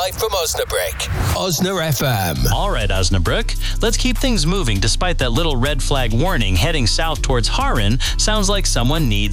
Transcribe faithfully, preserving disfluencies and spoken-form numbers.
live from Osnabrück. Osna F M. All right, Osnabrück. Let's keep things moving. Despite that little red flag warning, heading south towards Haaren sounds like someone needs